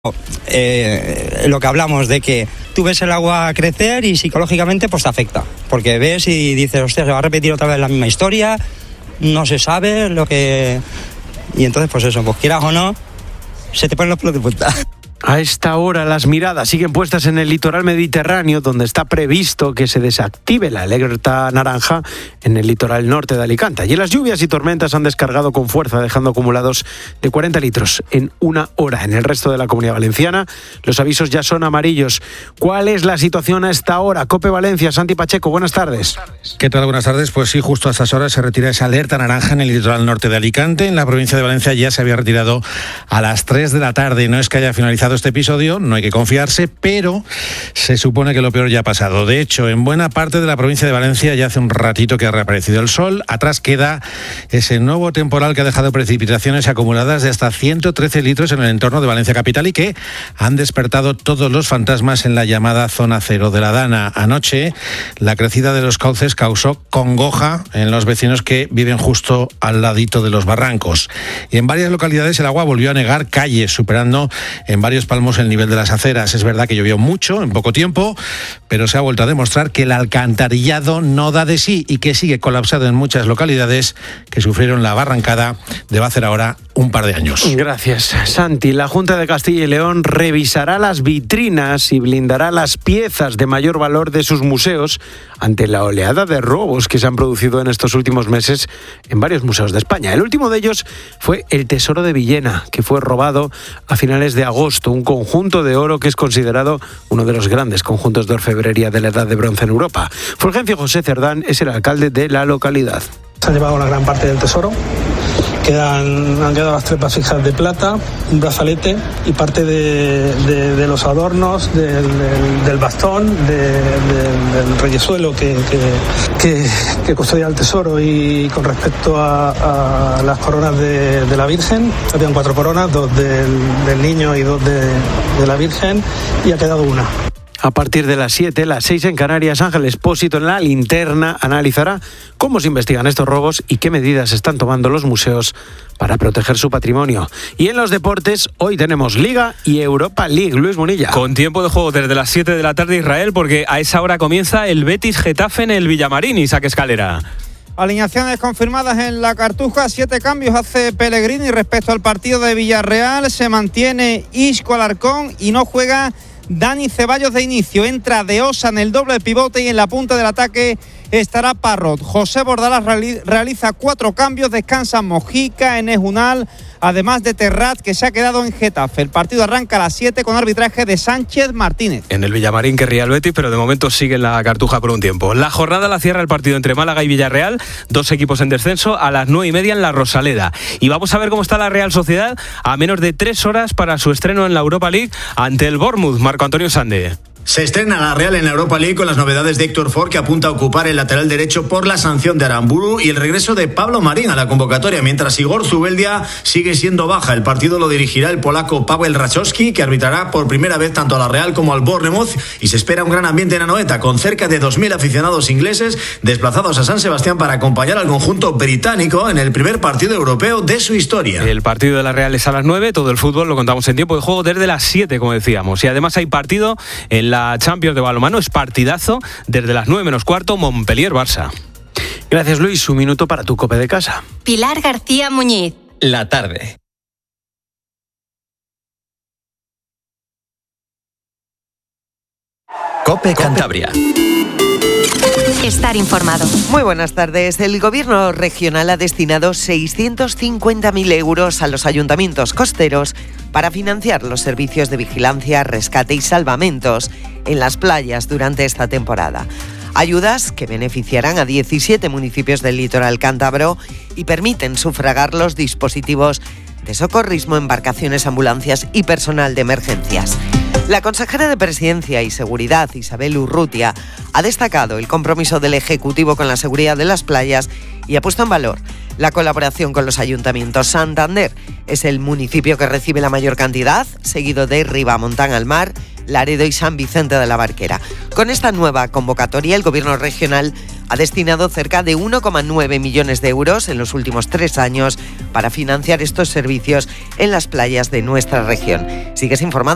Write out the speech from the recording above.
Lo que hablamos de que tú ves el agua crecer y psicológicamente pues te afecta, porque ves y dices, hostia, se va a repetir otra vez la misma historia, no se sabe lo que... Y entonces pues eso, pues quieras o no, se te ponen los pelos de punta. A esta hora las miradas siguen puestas en el litoral mediterráneo, donde está previsto que se desactive la alerta naranja en el litoral norte de Alicante. Allí las lluvias y tormentas han descargado con fuerza, dejando acumulados de 40 litros en una hora. En el resto de la Comunidad Valenciana los avisos ya son amarillos. ¿Cuál es la situación a esta hora? COPE Valencia, Santi Pacheco, buenas tardes. ¿Qué tal? Buenas tardes. Pues sí, justo a estas horas se retira esa alerta naranja en el litoral norte de Alicante. En la provincia de Valencia ya se había retirado a las 3 de la tarde. No es que haya finalizado este episodio, no hay que confiarse, pero se supone que lo peor ya ha pasado. De hecho, en buena parte de la provincia de Valencia ya hace un ratito que ha reaparecido el sol. Atrás queda ese nuevo temporal que ha dejado precipitaciones acumuladas de hasta 113 litros en el entorno de Valencia capital y que han despertado todos los fantasmas en la llamada zona cero de la Dana. Anoche, la crecida de los cauces causó congoja en los vecinos que viven justo al ladito de los barrancos. Y en varias localidades el agua volvió a anegar calles, superando en varios palmos el nivel de las aceras. Es verdad que llovió mucho en poco tiempo, pero se ha vuelto a demostrar que el alcantarillado no da de sí y que sigue colapsado en muchas localidades que sufrieron la barrancada de va a hacer ahora un par de años. Gracias, Santi. La Junta de Castilla y León revisará las vitrinas y blindará las piezas de mayor valor de sus museos ante la oleada de robos que se han producido en estos últimos meses en varios museos de España. El último de ellos fue el Tesoro de Villena, que fue robado a finales de agosto, un conjunto de oro que es considerado uno de los grandes conjuntos de orfebrería de la Edad de Bronce en Europa. Fulgencio José Cerdán es el alcalde de la localidad. Se han llevado una gran parte del tesoro. Han quedado las 3 vasijas de plata, un brazalete y parte de los adornos, del bastón, del reyesuelo que custodia el tesoro. Y con respecto a las coronas de la Virgen, habían 4 coronas, 2 del niño y 2 de la Virgen, y ha quedado una. A partir de las 7, las 6 en Canarias, Ángel Expósito en La Linterna analizará cómo se investigan estos robos y qué medidas están tomando los museos para proteger su patrimonio. Y en los deportes, hoy tenemos Liga y Europa League. Luis Munilla. Con tiempo de juego desde las 7 de la tarde, Israel, porque a esa hora comienza el Betis Getafe en el Villamarín. Isaac Escalera. Alineaciones confirmadas en la Cartuja, 7 cambios hace Pellegrini respecto al partido de Villarreal. Se mantiene Isco Alarcón y no juega Dani Ceballos de inicio. Entra De Osa en el doble pivote y en la punta del ataque estará Parrot. José Bordalás realiza 4 cambios, descansan Mojica, Enes Unal, además de Terrat, que se ha quedado en Getafe. El partido arranca a las 7 con arbitraje de Sánchez Martínez. En el Villamarín querría el Betis, pero de momento sigue en la Cartuja por un tiempo. La jornada la cierra el partido entre Málaga y Villarreal, 2 equipos en descenso, a las 9:30 en la Rosaleda. Y vamos a ver cómo está la Real Sociedad a menos de 3 horas para su estreno en la Europa League ante el Bournemouth. Marco Antonio Sande. Se estrena la Real en la Europa League con las novedades de Héctor Ford, que apunta a ocupar el lateral derecho por la sanción de Aramburu, y el regreso de Pablo Marín a la convocatoria, mientras Igor Zubeldia sigue siendo baja. El partido lo dirigirá el polaco Paweł Rachowski, que arbitrará por primera vez tanto a la Real como al Bournemouth, y se espera un gran ambiente en Anoeta, con cerca de 2.000 aficionados ingleses desplazados a San Sebastián para acompañar al conjunto británico en el primer partido europeo de su historia. El partido de la Real es a las 9, todo el fútbol lo contamos en tiempo de juego desde las 7, como decíamos, y además hay partido en la Champions de balonmano, es partidazo desde las 9 menos cuarto, Montpellier-Barça. Gracias, Luis. Un minuto para tu COPE de casa. Pilar García Muñiz. La tarde. COPE Cantabria. Estar informado. Muy buenas tardes. El Gobierno regional ha destinado 650.000 euros a los ayuntamientos costeros para financiar los servicios de vigilancia, rescate y salvamentos en las playas durante esta temporada. Ayudas que beneficiarán a 17 municipios del litoral cántabro y permiten sufragar los dispositivos de socorrismo, embarcaciones, ambulancias y personal de emergencias. La consejera de Presidencia y Seguridad, Isabel Urrutia, ha destacado el compromiso del Ejecutivo con la seguridad de las playas y ha puesto en valor la colaboración con los ayuntamientos. Santander es el municipio que recibe la mayor cantidad, seguido de Ribamontán al Mar, Laredo y San Vicente de la Barquera. Con esta nueva convocatoria, el Gobierno regional ha destinado cerca de 1,9 millones de euros en los últimos 3 años para financiar estos servicios en las playas de nuestra región. ¿Sigues informado?